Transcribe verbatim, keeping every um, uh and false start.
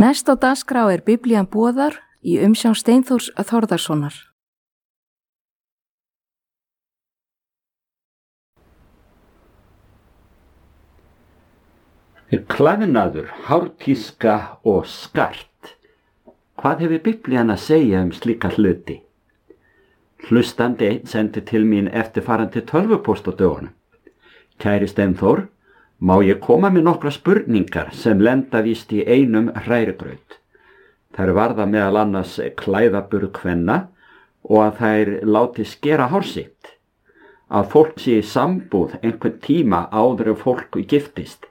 Næst á dagskrá er Biblían boðar í umsjón Steinþórs Þórðarsonar. Klæðnaður, hártíska og skart. Hvað hefur Biblían að segja um slíka hluti? Hlustandi einn sendi til mín eftirfarandi tölvupóst á dögunum. Kæri Steinþór, má ég koma með nokkra spurningar sem lenda víst í einum hrærigraut. Þær varða meðal annars klæðaburð kvenna og að þær láti skera hár sitt. Að fólk sé í sambúð einhvern tíma áður en fólk giftist.